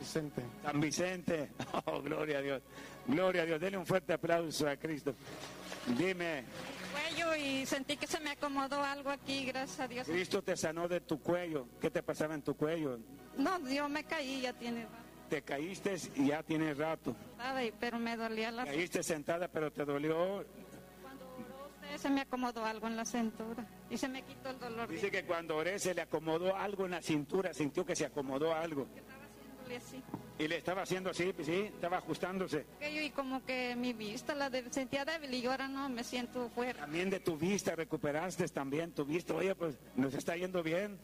Vicente. San Vicente. Oh, gloria a Dios. Gloria a Dios. Denle un fuerte aplauso a Cristo. Dime. Cuello y sentí que se me acomodó algo aquí, gracias a Dios. Cristo te sanó de tu cuello. ¿Qué te pasaba en tu cuello? No, yo me caí, ya tiene rato. Te caíste y ya tienes rato. Pero me dolía la... Caíste sentada, pero te dolió. Cuando oró usted se me acomodó algo en la cintura y se me quitó el dolor. Dice que cuando oré se le acomodó algo en la cintura, sintió que se acomodó algo. Estaba haciéndole así. Y le estaba haciendo así, sí, estaba ajustándose. Y como que mi vista sentía débil y ahora no, me siento fuerte. También de tu vista recuperaste también tu vista. Oye, pues nos está yendo bien.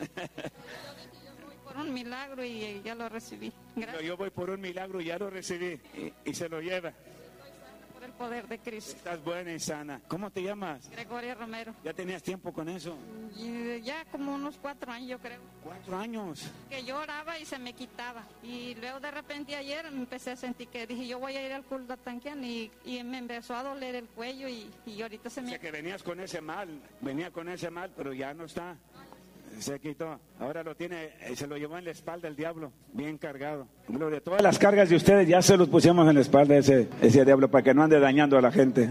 Por un milagro y ya lo recibí. Gracias. Yo voy por un milagro y ya lo recibí y se lo lleva. Por el poder de Cristo. Estás buena y sana. ¿Cómo te llamas? Gregoria Romero. ¿Ya tenías tiempo con eso? Y ya como unos 4 años, yo creo. 4 años. Que yo oraba y se me quitaba. Y luego de repente ayer empecé a sentir que dije, yo voy a ir al culto a Tanquian y me empezó a doler el cuello y ahorita se me... O sea que venías con ese mal, pero ya no está. Se quitó, ahora lo tiene, se lo llevó en la espalda el diablo, bien cargado. Gloria, todas las cargas de ustedes ya se los pusimos en la espalda ese diablo para que no ande dañando a la gente.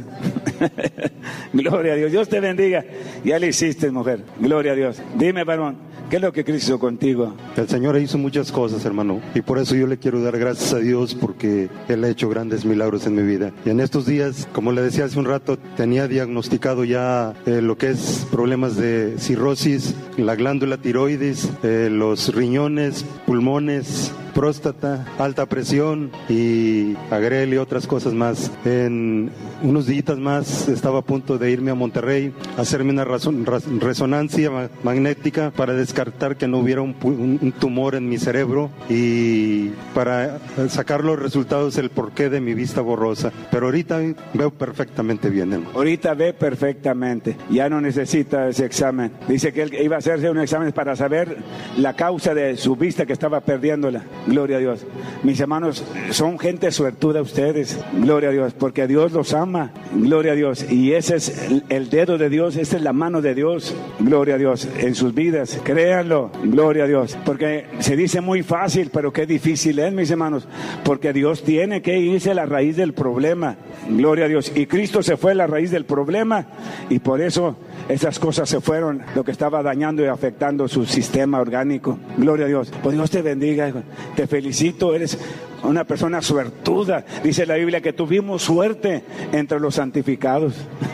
Gloria a Dios, Dios te bendiga. Ya le hiciste, mujer, gloria a Dios. Dime, varón, ¿qué es lo que Cristo hizo contigo? El Señor hizo muchas cosas, hermano, y por eso yo le quiero dar gracias a Dios porque Él ha hecho grandes milagros en mi vida. Y en estos días, como le decía hace un rato, tenía diagnosticado ya lo que es problemas de cirrosis, la glándula tiroides, los riñones, pulmones, próstata, alta presión y agrel y otras cosas más. En unos días más estaba a punto de irme a Monterrey a hacerme una resonancia magnética para descartar que no hubiera un tumor en mi cerebro y para sacar los resultados del porqué de mi vista borrosa. Pero ahorita veo perfectamente bien, hermano. Ahorita ve perfectamente, ya no necesita ese examen. Dice que él iba a hacerse un examen para saber la causa de su vista que estaba perdiéndola. Gloria a Dios. Mis hermanos, son gente suertuda ustedes. Gloria a Dios, porque Dios los ama. Gloria a Dios. Y ese es el dedo de Dios, esa es la mano de Dios. Gloria a Dios en sus vidas. Créanlo. Gloria a Dios. Porque se dice muy fácil, pero qué difícil es, mis hermanos. Porque Dios tiene que irse a la raíz del problema. Gloria a Dios. Y Cristo se fue a la raíz del problema. Y por eso esas cosas se fueron, lo que estaba dañando y afectando su sistema orgánico. Gloria a Dios. Pues Dios te bendiga. Te felicito, eres una persona suertuda. Dice la Biblia que tuvimos suerte entre los santificados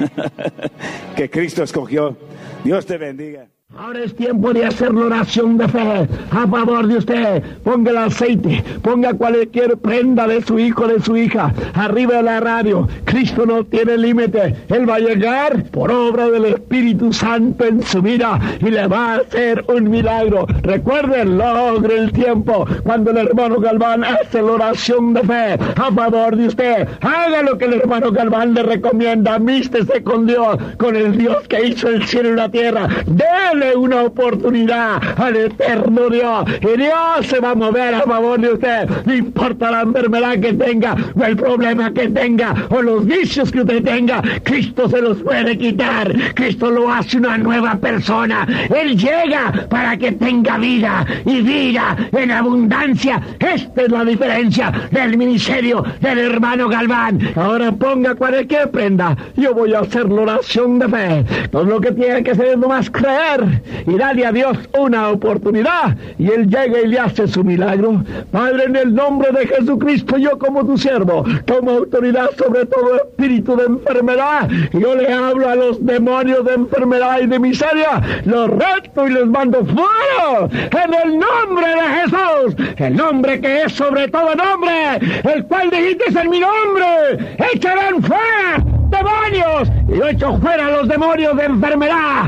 que Cristo escogió. Dios te bendiga. Ahora es tiempo de hacer la oración de fe a favor de usted. Ponga el aceite, ponga cualquier prenda de su hijo, de su hija, arriba de la radio. Cristo no tiene límite. Él va a llegar por obra del Espíritu Santo en su vida y le va a hacer un milagro. Recuerden, logre el tiempo cuando el hermano Galván hace la oración de fe a favor de usted. Haga lo que el hermano Galván le recomienda. Místese con Dios, con el Dios que hizo el cielo y la tierra. Dele una oportunidad al eterno Dios y Dios se va a mover a favor de usted. No importa la enfermedad que tenga o el problema que tenga o los vicios que usted tenga, Cristo se los puede quitar. Cristo lo hace una nueva persona. Él llega para que tenga vida y vida en abundancia. Esta es la diferencia del ministerio del hermano Galván. Ahora ponga cualquier prenda. Yo voy a hacer la oración de fe. Todo lo que tiene que hacer es nomás creer y dale a Dios una oportunidad y Él llega y le hace su milagro. Padre, en el nombre de Jesucristo, yo como tu siervo tomo autoridad sobre todo espíritu de enfermedad. Yo le hablo a los demonios de enfermedad y de miseria, los reto y les mando fuera en el nombre de Jesús, el nombre que es sobre todo nombre, el cual dijiste en mi nombre, echarán fuera demonios, y yo echo fuera los demonios de enfermedad,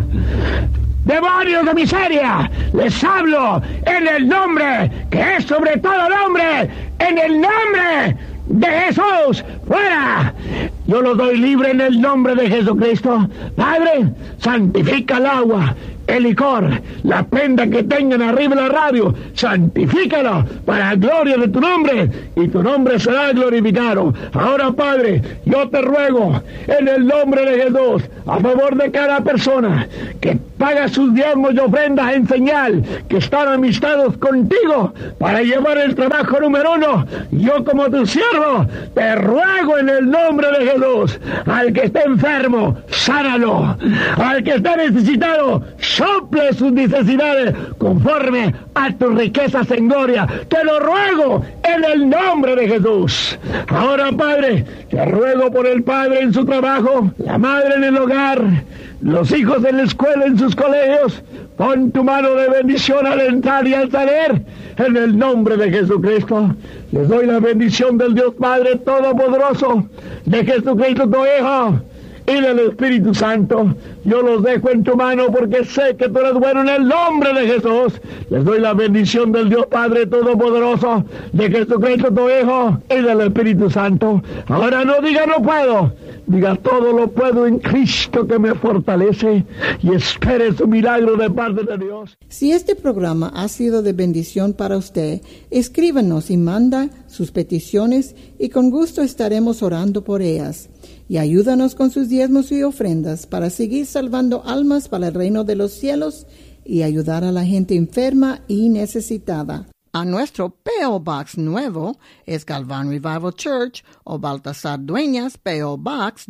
demonios de miseria. Les hablo en el nombre que es sobre todo nombre, en el nombre de Jesús, fuera. Yo los doy libre en el nombre de Jesucristo. Padre, santifica el agua, el licor, la prenda que tengan arriba de la radio, santifícalo para la gloria de tu nombre, y tu nombre será glorificado. Ahora, Padre, yo te ruego en el nombre de Jesús, a favor de cada persona que paga sus diezmos y ofrendas en señal que están amistados contigo para llevar el trabajo número 1. Yo como tu siervo te ruego en el nombre de Jesús, al que esté enfermo, sánalo. Al que esté necesitado, sople sus necesidades conforme a tus riquezas en gloria. Te lo ruego en el nombre de Jesús. Ahora, Padre, te ruego por el padre en su trabajo, la madre en el hogar, los hijos en la escuela, en sus colegios. Pon tu mano de bendición al entrar y al salir, en el nombre de Jesucristo. Les doy la bendición del Dios Padre Todopoderoso, de Jesucristo tu Hijo, y del Espíritu Santo. Yo los dejo en tu mano porque sé que tú eres bueno en el nombre de Jesús. Les doy la bendición del Dios Padre Todopoderoso, de Jesucristo tu Hijo y del Espíritu Santo. Ahora no diga no puedo, diga todo lo puedo en Cristo que me fortalece, y espere su milagro de parte de Dios. Si este programa ha sido de bendición para usted, escríbanos y manda sus peticiones y con gusto estaremos orando por ellas. Y ayúdanos con sus diezmos y ofrendas para seguir salvando almas para el reino de los cielos y ayudar a la gente enferma y necesitada. A nuestro P.O. Box nuevo es Galvan Revival Church o Baltasar Dueñas, P.O. Box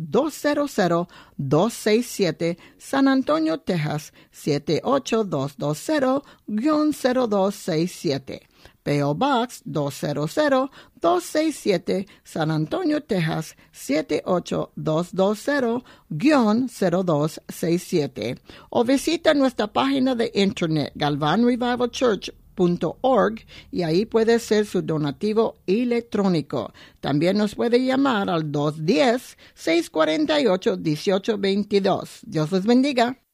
200-267, San Antonio, Texas 78220-0267. P.O. Box 200-267, San Antonio, Texas 78220-0267. O visita nuestra página de internet galvanrevivalchurch.org y ahí puede ser su donativo electrónico. También nos puede llamar al 210-648-1822. Dios les bendiga.